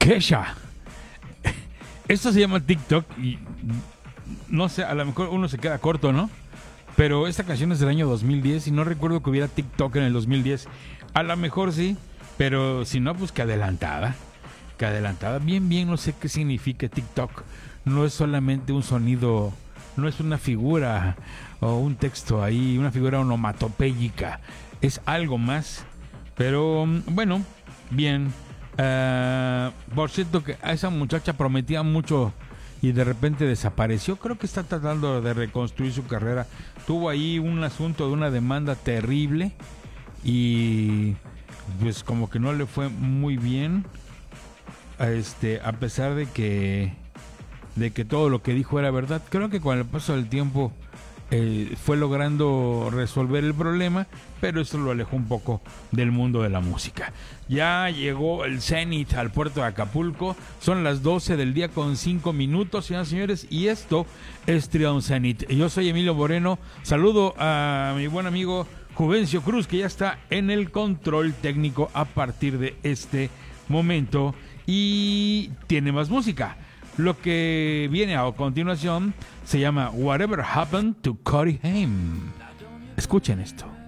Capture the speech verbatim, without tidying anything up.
Kesha. Esto se llama TikTok y no sé, a lo mejor uno se queda corto, ¿no? Pero esta canción es del año dos mil diez y no recuerdo que hubiera TikTok en el dos mil diez. A lo mejor sí, pero si no, pues que adelantada. Que adelantada. Bien, bien, no sé qué significa TikTok. No es solamente un sonido, no es una figura o un texto ahí, una figura onomatopéyica. Es algo más. Pero bueno, bien. Uh, por cierto que a esa muchacha prometía mucho y de repente desapareció. Creo que está tratando de reconstruir su carrera. Tuvo ahí un asunto de una demanda terrible y pues como que no le fue muy bien, este, a pesar de que de que todo lo que dijo era verdad. Creo que con el paso del tiempo eh, fue logrando resolver el problema, pero eso lo alejó un poco del mundo de la música. Ya llegó el Zenit al puerto de Acapulco. Son las doce del día con cinco minutos, señoras y señores, y esto es Triumph Zenit. Yo soy Emilio Moreno. Saludo a mi buen amigo Juvencio Cruz, que ya está en el control técnico a partir de este momento y tiene más música. Lo que viene a continuación se llama Whatever Happened to Corey Haim. Escuchen esto.